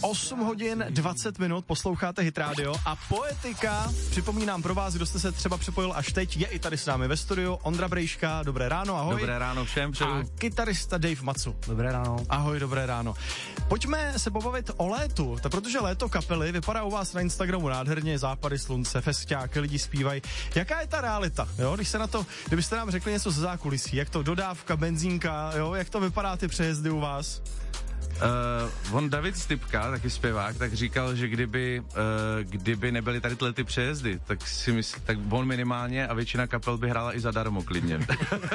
8 hodin 20 minut, posloucháte Hit Radio a Poetika, připomínám pro vás, kdo jste se třeba připojil až teď, je i tady s námi ve studiu Ondra Brejška, dobré ráno, ahoj. Dobré ráno všem, přeju. A kytarista Dave Macu. Dobré ráno. Ahoj, dobré ráno. Pojďme se pobavit o létu, protože léto kapely vypadá u vás na Instagramu nádherně, západy slunce, festiáky, lidi zpívají. Jaká je ta realita, jo? Kdybyste nám řekli něco ze zákulisí, jak to dodávka, benzínka, jo? Jak to vypadá ty přejezdy u vás? On David Stypka, taky zpěvák, tak říkal, že kdyby nebyly tady ty přejezdy, tak si myslím, tak on minimálně a většina kapel by hrála i zadarmo klidně.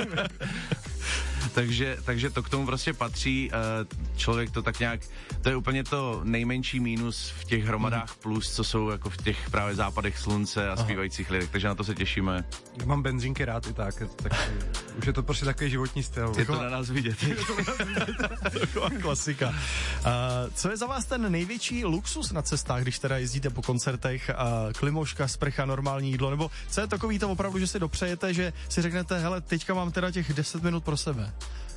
takže to k tomu prostě patří, člověk to tak nějak, to je úplně to nejmenší mínus v těch hromadách plus, co jsou jako v těch právě západech slunce a zpívajících lidech, takže na to se těšíme. Já mám benzínky rád i tak už je to prostě takový životní styl. Je to na nás vidět. Taková klasika. Co je za vás ten největší luxus na cestách, když teda jezdíte po koncertech, klimoška, sprcha, normální jídlo, nebo co je takový to opravdu, že si dopřejete, že si řeknete, hele, teďka mám teda těch 10 minut pro sebe?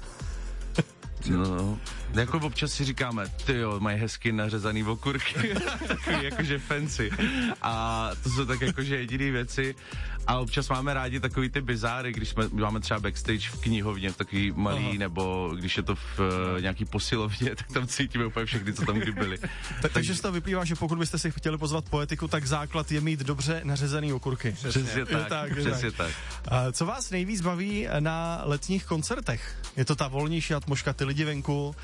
No, jako občas si říkáme, tyjo, mají hezky nařezaný okurky, takový jakože fancy. A to jsou tak jakože jediný věci. A občas máme rádi takový ty bizáry, když máme třeba backstage v knihovně, takový malý, nebo když je to v nějaký posilovně, tak tam cítíme úplně všechny, co tam kdy byli. Takže z toho vyplývá, že pokud byste si chtěli pozvat Poetiku, tak základ je mít dobře nařezaný okurky. Přesně tak. Co vás nejvíc baví na letních koncertech? Je to ta volnější atmosféra, ty lidi venku?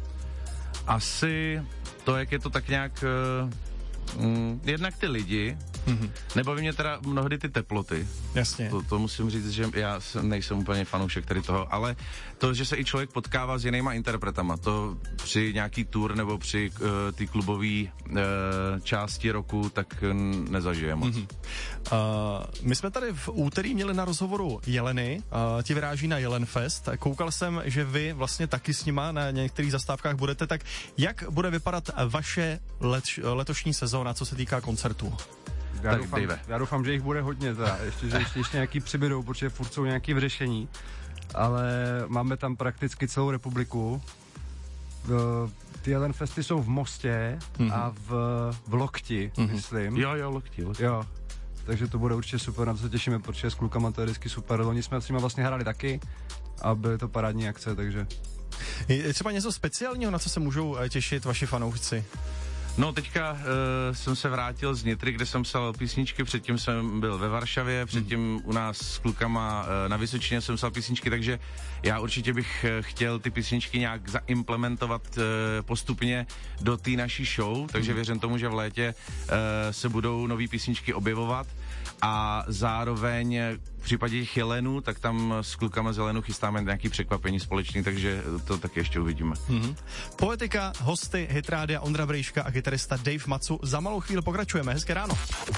Asi to, jak je to tak nějak jednak ty lidi, nebaví mě teda mnohdy ty teploty. Jasně. To musím říct, že já nejsem úplně fanoušek tady toho, ale to, že se i člověk potkává s jinýma interpretama, to při nějaký tour nebo při ty klubové části roku, tak nezažije moc. My jsme tady v úterý měli na rozhovoru Jeleny, ti vyráží na Jelenfest. Koukal jsem, že vy vlastně taky s nima na některých zastávkách budete, tak jak bude vypadat vaše letošní sezóna, co se týká koncertů? Já doufám, že jich bude hodně, ještě nějaký přibydou, protože furt jsou nějaký v řešení, ale máme tam prakticky celou republiku. Ty Jelenfesty jsou v Mostě a v Lokti, myslím. Jo, Lokti. Jo, takže to bude určitě super, na to se těšíme, protože s klukama to je vždycky super. Loni jsme s nimi vlastně hráli taky a byly to parádní akce, takže... Je třeba něco speciálního, na co se můžou těšit vaši fanoušci? No teďka jsem se vrátil z Nitry, kde jsem psal písničky, předtím jsem byl ve Varšavě, předtím u nás s klukama na Vysočině jsem psal písničky, takže já určitě bych chtěl ty písničky nějak zaimplementovat postupně do té naší show, takže věřím tomu, že v létě se budou nový písničky objevovat a zároveň v případě těch Jelenů, tak tam s klukama z Jelenu chystáme nějaký překvapení společný, takže to taky ještě uvidíme. Poetika, hosty Hit Rádia Ondra Brejška a kytarista Dave Macu. Za malou chvíli pokračujeme. Hezké ráno.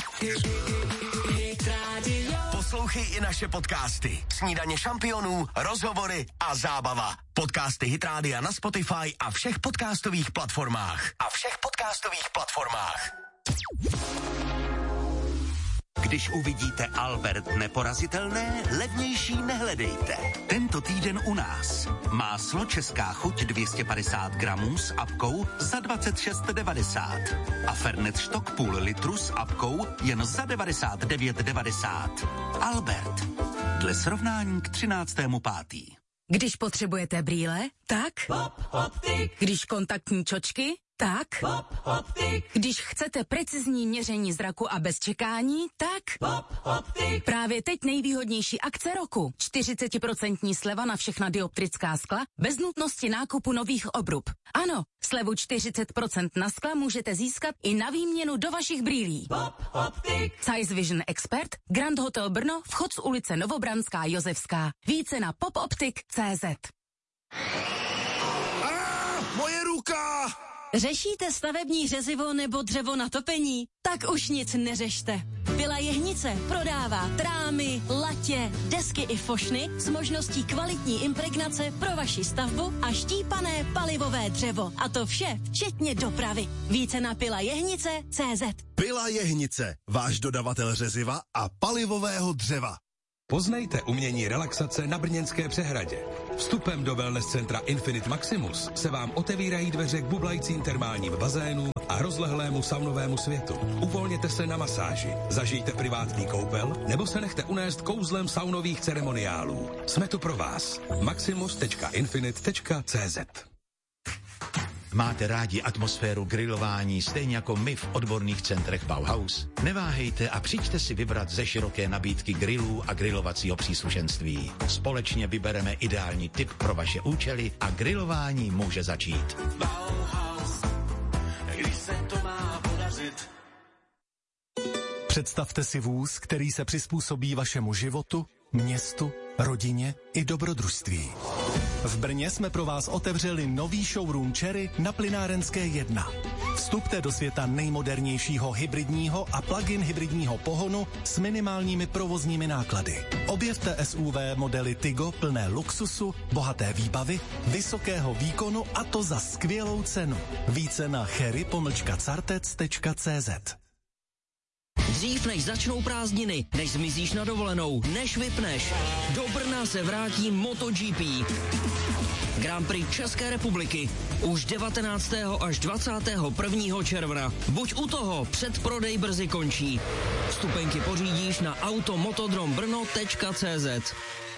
Poslouchej i naše podcasty. Snídaně šampionů, rozhovory a zábava. Podcasty Hit Rádia na Spotify a všech podcastových platformách. Když uvidíte Albert neporazitelné, levnější nehledejte. Tento týden u nás. Máslo Česká chuť 250 gramů s apkou za 26,90. A Fernet Štok půl litru s apkou jen za 99,90. Albert. Dle srovnání k 13.5. Když potřebujete brýle, tak? Pop Optik. Když kontaktní čočky, tak? Pop Optik. Když chcete precizní měření zraku a bez čekání, tak? Pop Optik. Právě teď nejvýhodnější akce roku. 40% sleva na všechna dioptrická skla bez nutnosti nákupu nových obrub. Ano, slevu 40% na skla můžete získat i na výměnu do vašich brýlí. Pop Optik. Size Vision Expert, Grand Hotel Brno, vchod z ulice Novobranská Josefská. Více na popoptik.cz. Moje ruka! Řešíte stavební řezivo nebo dřevo na topení? Tak už nic neřešte. Pila Jehnice prodává trámy, latě, desky i fošny s možností kvalitní impregnace pro vaši stavbu a štípané palivové dřevo. A to vše včetně dopravy. Více na pilajehnice.cz. Pila Jehnice, váš dodavatel řeziva a palivového dřeva. Poznejte umění relaxace na Brněnské přehradě. Vstupem do wellness centra Infinite Maximus se vám otevírají dveře k bublajícím termálním bazénům a a rozlehlému saunovému světu. Uvolněte se na masáži, zažijte privátní koupel nebo se nechte unést kouzlem saunových ceremoniálů. Jsme tu pro vás. maximus.infinite.cz. Máte rádi atmosféru grilování stejně jako my v odborných centrech Bauhaus? Neváhejte a přijďte si vybrat ze široké nabídky grillů a grilovacího příslušenství. Společně vybereme ideální typ pro vaše účely a grilování může začít. Bauhaus, když se to má podařit. Představte si vůz, který se přizpůsobí vašemu životu, městu, rodině i dobrodružství. V Brně jsme pro vás otevřeli nový showroom Cherry na Plynárenské 1. Vstupte do světa nejmodernějšího hybridního a plug-in hybridního pohonu s minimálními provozními náklady. Objevte SUV modely Tigo plné luxusu, bohaté výbavy, vysokého výkonu a to za skvělou cenu. Více na cherry-cartec.cz. Dřív než začnou prázdniny, než zmizíš na dovolenou, než vypneš, do Brna se vrátí MotoGP. Grand Prix České republiky už 19. až 21. června. Buď u toho, předprodej brzy končí. Vstupenky pořídíš na automotodrombrno.cz.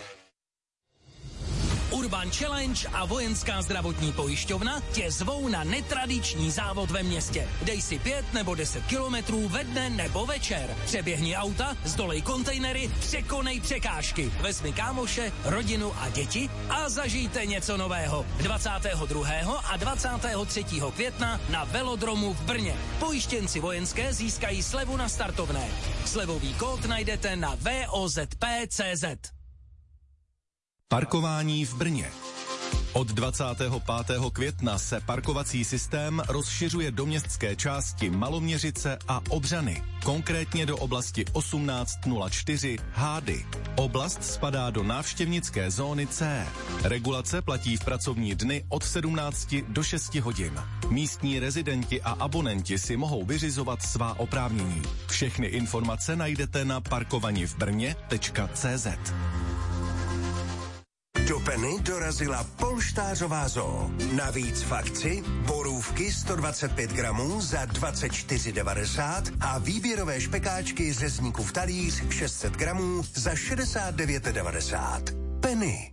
Urban Challenge a Vojenská zdravotní pojišťovna tě zvou na netradiční závod ve městě. Dej si 5 nebo 10 kilometrů ve dne nebo večer. Přeběhni auta, zdolej kontejnery, překonej překážky. Vezmi kámoše, rodinu a děti a zažijte něco nového. 22. a 23. května na velodromu v Brně. Pojištěnci vojenské získají slevu na startovné. Slevový kód najdete na vozp.cz. Parkování v Brně. Od 25. května se parkovací systém rozšiřuje do městské části Maloměřice a Obřany, konkrétně do oblasti 1804 Hády. Oblast spadá do návštěvnické zóny C. Regulace platí v pracovní dny od 17 do 6 hodin. Místní rezidenti a abonenti si mohou vyřizovat svá oprávnění. Všechny informace najdete na parkovanivbrně.cz. Do Penny dorazila polštářová zoo. Navíc v akci borůvky 125 gramů za 24,90 a výběrové špekáčky řezníků v talíř 600 gramů za 69,90. Penny.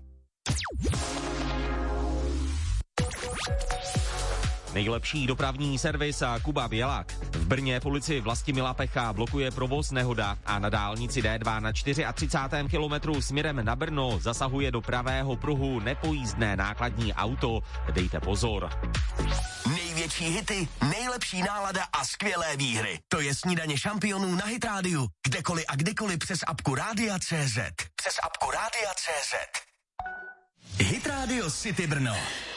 Nejlepší dopravní servis a Kuba Bělák. V Brně policii Vlastimila Pecha blokuje provoz nehoda a na dálnici D2 na 34. kilometru směrem na Brno zasahuje do pravého pruhu nepojízdné nákladní auto. Dejte pozor. Největší hity, nejlepší nálada a skvělé výhry. To je Snídaně šampionů na Hit Rádiu. Kdekoliv a kdykoliv přes apku Rádia.cz. Přes apku Rádia.cz. Hit Radio City Brno.